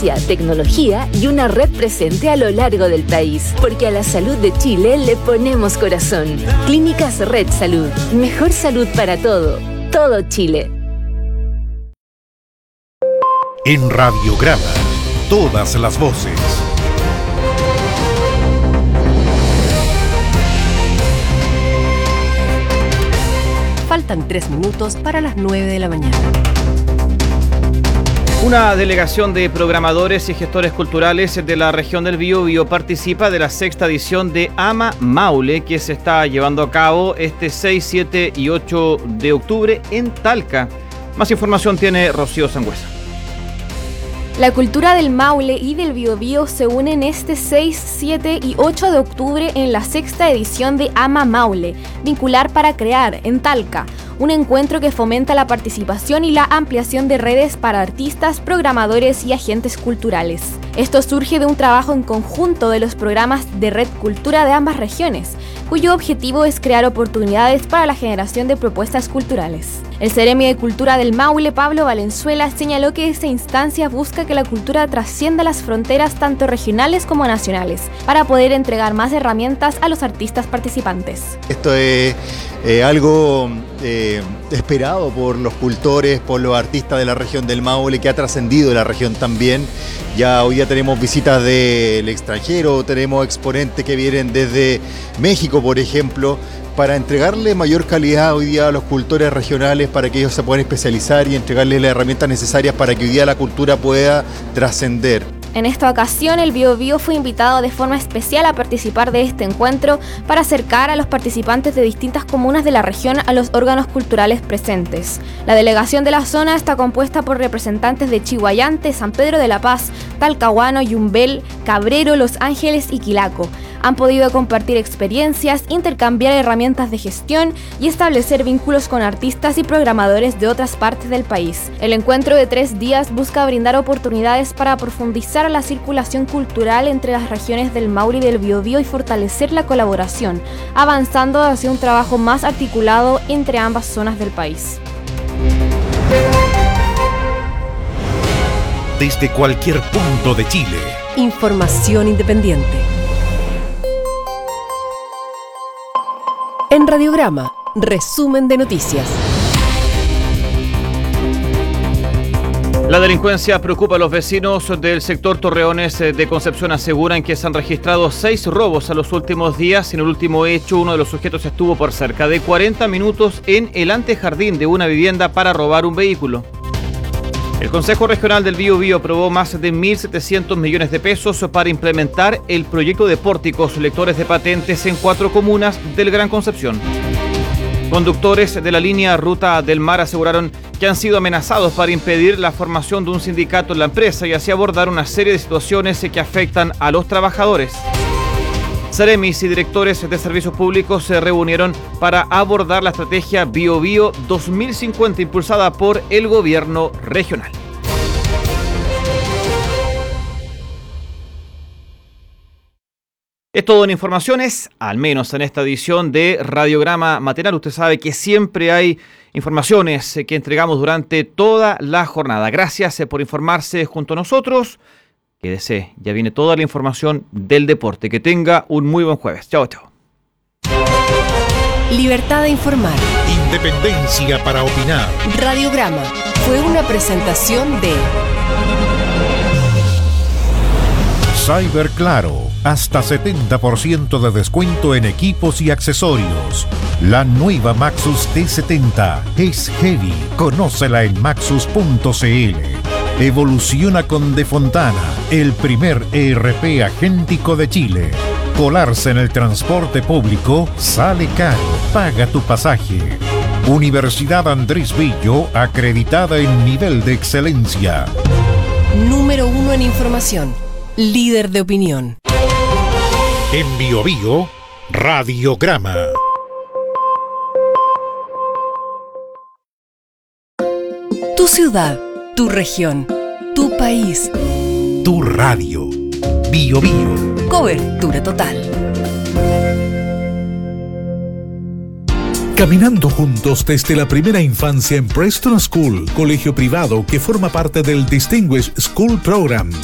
ciencia, tecnología y una red presente a lo largo del país. Porque a la salud de Chile le ponemos corazón. Clínicas Red Salud. Mejor salud para todo Chile. En Radiograma, todas las voces. Faltan 3 minutos para las 9 de la mañana. Una delegación de programadores y gestores culturales de la región del Biobío participa de la 6ª edición de AMA Maule, que se está llevando a cabo este 6, 7 y 8 de octubre en Talca. Más información tiene Rocío Sangüesa. La cultura del Maule y del Biobío se unen este 6, 7 y 8 de octubre en la 6ª edición de AMA Maule, Vincular para Crear, en Talca, un encuentro que fomenta la participación y la ampliación de redes para artistas, programadores y agentes culturales. Esto surge de un trabajo en conjunto de los programas de Red Cultura de ambas regiones, cuyo objetivo es crear oportunidades para la generación de propuestas culturales. El Seremi de Cultura del Maule, Pablo Valenzuela, señaló que esta instancia busca que la cultura trascienda las fronteras tanto regionales como nacionales, para poder entregar más herramientas a los artistas participantes. Esto es algo esperado por los cultores, por los artistas de la región del Maule, que ha trascendido la región también. Ya hoy día tenemos visitas del extranjero, tenemos exponentes que vienen desde México, por ejemplo, para entregarle mayor calidad hoy día a los cultores regionales, para que ellos se puedan especializar y entregarles las herramientas necesarias para que hoy día la cultura pueda trascender. En esta ocasión, el Biobío fue invitado de forma especial a participar de este encuentro para acercar a los participantes de distintas comunas de la región a los órganos culturales presentes. La delegación de la zona está compuesta por representantes de Chiguayante, San Pedro de la Paz, Talcahuano, Yumbel, Cabrero, Los Ángeles y Quilaco. Han podido compartir experiencias, intercambiar herramientas de gestión y establecer vínculos con artistas y programadores de otras partes del país. El encuentro de 3 días busca brindar oportunidades para profundizar la circulación cultural entre las regiones del Maule y del Biobío y fortalecer la colaboración, avanzando hacia un trabajo más articulado entre ambas zonas del país. Desde cualquier punto de Chile. Información independiente. En Radiograma, resumen de noticias. La delincuencia preocupa a los vecinos del sector Torreones de Concepción. Aseguran que se han registrado 6 robos en los últimos días. En el último hecho, uno de los sujetos estuvo por cerca de 40 minutos en el antejardín de una vivienda para robar un vehículo. El Consejo Regional del Biobío aprobó más de 1.700 millones de pesos para implementar el proyecto de pórticos lectores de patentes en 4 comunas del Gran Concepción. Conductores de la línea Ruta del Mar aseguraron que han sido amenazados para impedir la formación de un sindicato en la empresa y así abordar una serie de situaciones que afectan a los trabajadores. Seremis y directores de servicios públicos se reunieron para abordar la estrategia Biobío 2050 impulsada por el gobierno regional. Es todo en informaciones, al menos en esta edición de Radiograma Matinal. Usted sabe que siempre hay informaciones que entregamos durante toda la jornada. Gracias por informarse junto a nosotros. Quédese, ya viene toda la información del deporte. Que tenga un muy buen jueves. Chao, chao. Libertad de informar. Independencia para opinar. Radiograma fue una presentación de Cyber Claro. Hasta 70% de descuento en equipos y accesorios. La nueva Maxus T70 es heavy. Conócela en maxus.cl. Evoluciona con De Fontana, el primer ERP agéntico de Chile. Colarse en el transporte público sale caro. Paga tu pasaje. Universidad Andrés Bello, acreditada en nivel de excelencia. Número 1 en información. Líder de opinión. En Biobío, Radiograma. Tu ciudad, tu región, tu país. Tu radio. Biobío. Cobertura total. Caminando juntos desde la primera infancia en Preston School, colegio privado que forma parte del Distinguished School Program.